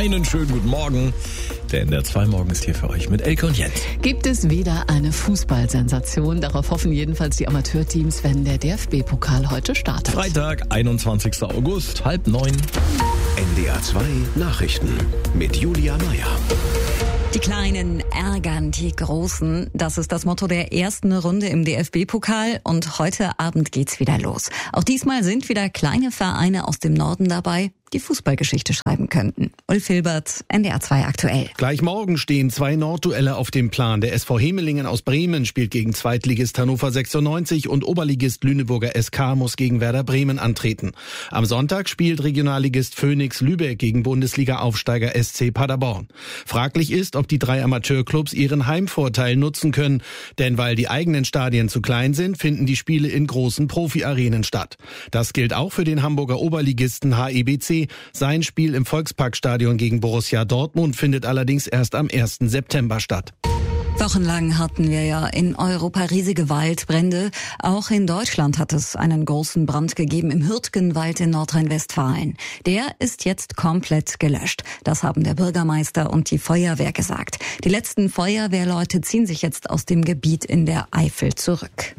Einen schönen guten Morgen. Der NDR 2 Morgen ist hier für euch mit Elke und Jens. Gibt es wieder eine Fußballsensation? Darauf hoffen jedenfalls die Amateurteams, wenn der DFB-Pokal heute startet. Freitag, 21. August, 8:30. NDR 2 Nachrichten mit Julia Meyer. Die Kleinen ärgern die Großen. Das ist das Motto der ersten Runde im DFB-Pokal. Und heute Abend geht's wieder los. Auch diesmal sind wieder kleine Vereine aus dem Norden dabei, die Fußballgeschichte schreiben könnten. Ulf Hilbert, NDR 2 aktuell. Gleich morgen stehen 2 Nordduelle auf dem Plan. Der SV Hemelingen aus Bremen spielt gegen Zweitligist Hannover 96 und Oberligist Lüneburger SK muss gegen Werder Bremen antreten. Am Sonntag spielt Regionalligist Phoenix Lübeck gegen Bundesliga-Aufsteiger SC Paderborn. Fraglich ist, ob die 3 Amateurclubs ihren Heimvorteil nutzen können. Denn weil die eigenen Stadien zu klein sind, finden die Spiele in großen Profi-Arenen statt. Das gilt auch für den Hamburger Oberligisten HEBC. Sein Spiel im Volksparkstadion gegen Borussia Dortmund findet allerdings erst am 1. September statt. Wochenlang hatten wir ja in Europa riesige Waldbrände. Auch in Deutschland hat es einen großen Brand gegeben im Hürtgenwald in Nordrhein-Westfalen. Der ist jetzt komplett gelöscht. Das haben der Bürgermeister und die Feuerwehr gesagt. Die letzten Feuerwehrleute ziehen sich jetzt aus dem Gebiet in der Eifel zurück.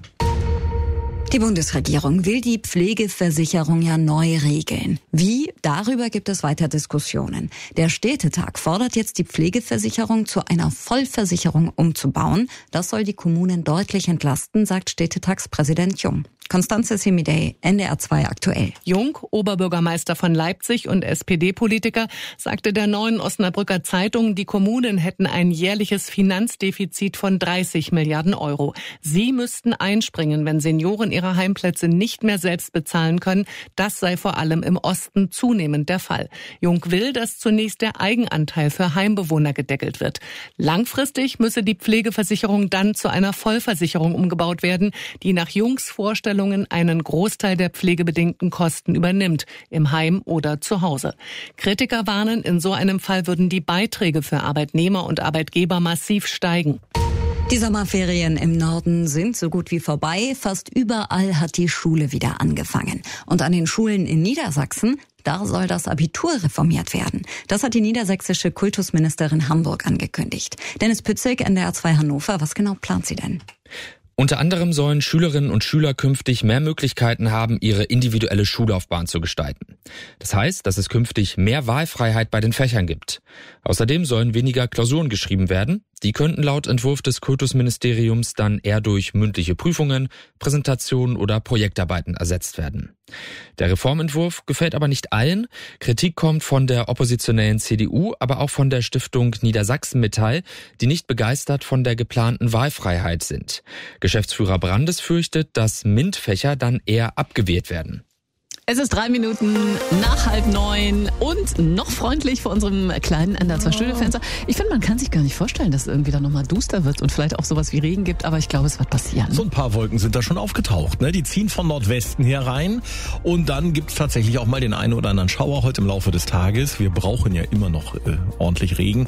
Die Bundesregierung will die Pflegeversicherung ja neu regeln. Wie? Darüber gibt es weiter Diskussionen. Der Städtetag fordert jetzt, die Pflegeversicherung zu einer Vollversicherung umzubauen. Das soll die Kommunen deutlich entlasten, sagt Städtetagspräsident Jung. Constanze Semidey, NDR 2 aktuell. Jung, Oberbürgermeister von Leipzig und SPD-Politiker, sagte der Neuen Osnabrücker Zeitung, die Kommunen hätten ein jährliches Finanzdefizit von 30 Milliarden Euro. Sie müssten einspringen, wenn Senioren ihre Heimplätze nicht mehr selbst bezahlen können. Das sei vor allem im Osten zunehmend der Fall. Jung will, dass zunächst der Eigenanteil für Heimbewohner gedeckelt wird. Langfristig müsse die Pflegeversicherung dann zu einer Vollversicherung umgebaut werden, die nach Jungs Vorstellung einen Großteil der pflegebedingten Kosten übernimmt, im Heim oder zu Hause. Kritiker warnen, in so einem Fall würden die Beiträge für Arbeitnehmer und Arbeitgeber massiv steigen. Die Sommerferien im Norden sind so gut wie vorbei. Fast überall hat die Schule wieder angefangen. Und an den Schulen in Niedersachsen, da soll das Abitur reformiert werden. Das hat die niedersächsische Kultusministerin Hamburg angekündigt. Dennis Pützig, NDR 2 Hannover, was genau plant sie denn? Unter anderem sollen Schülerinnen und Schüler künftig mehr Möglichkeiten haben, ihre individuelle Schullaufbahn zu gestalten. Das heißt, dass es künftig mehr Wahlfreiheit bei den Fächern gibt. Außerdem sollen weniger Klausuren geschrieben werden. Die könnten laut Entwurf des Kultusministeriums dann eher durch mündliche Prüfungen, Präsentationen oder Projektarbeiten ersetzt werden. Der Reformentwurf gefällt aber nicht allen. Kritik kommt von der oppositionellen CDU, aber auch von der Stiftung Niedersachsen Metall, die nicht begeistert von der geplanten Wahlfreiheit sind. Geschäftsführer Brandes fürchtet, dass MINT-Fächer dann eher abgewählt werden. Es ist 3 Minuten nach 8:30 und noch freundlich vor unserem kleinen NDR 2 Studiofenster. Ich finde, man kann sich gar nicht vorstellen, dass es irgendwie dann nochmal duster wird und vielleicht auch sowas wie Regen gibt, aber ich glaube, es wird passieren. So ein paar Wolken sind da schon aufgetaucht, ne? Die ziehen von Nordwesten hier rein und dann gibt's tatsächlich auch mal den einen oder anderen Schauer heute im Laufe des Tages. Wir brauchen ja immer noch ordentlich Regen.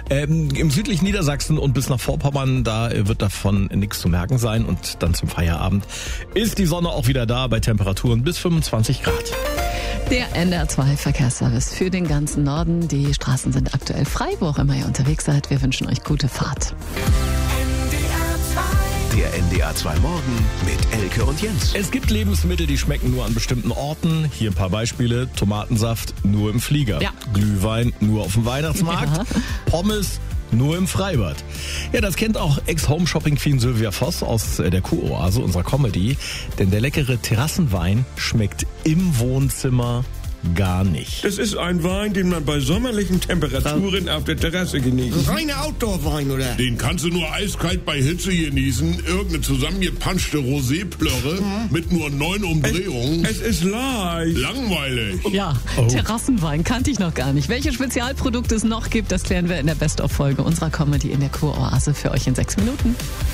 Im südlichen Niedersachsen und bis nach Vorpommern, da wird davon nichts zu merken sein und dann zum Feierabend ist die Sonne auch wieder da bei Temperaturen bis 25 Grad. Der NDR 2 Verkehrsservice für den ganzen Norden. Die Straßen sind aktuell frei, wo auch immer ihr unterwegs seid. Wir wünschen euch gute Fahrt. Der NDR 2 Morgen mit Elke und Jens. Es gibt Lebensmittel, die schmecken nur an bestimmten Orten. Hier ein paar Beispiele. Tomatensaft nur im Flieger. Ja. Glühwein nur auf dem Weihnachtsmarkt. Ja. Pommes nur im Freibad. Ja, das kennt auch Ex-Home-Shopping-Queen Sylvia Voss aus der Kuroase, unserer Comedy. Denn der leckere Terrassenwein schmeckt im Wohnzimmer gar nicht. Das ist ein Wein, den man bei sommerlichen Temperaturen auf der Terrasse genießt. Reiner Outdoor-Wein, oder? Den kannst du nur eiskalt bei Hitze genießen. Irgendeine zusammengepanschte Rosé-Plörre mit nur 9 Umdrehungen. Es ist leicht. Langweilig. Ja, Terrassenwein kannte ich noch gar nicht. Welche Spezialprodukte es noch gibt, das klären wir in der Best-of-Folge unserer Comedy in der Kuroase für euch in 6 Minuten.